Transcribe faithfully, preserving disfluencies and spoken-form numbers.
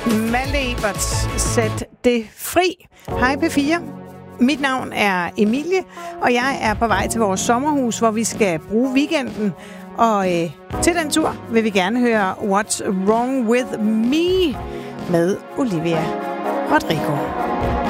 Malte Eberts, Sæt det fri. Hej P fire. Mit navn er Emilie, og jeg er på vej til vores sommerhus, hvor vi skal bruge weekenden. Og øh, til den tur vil vi gerne høre What's Wrong With Me med Olivia Rodrigo.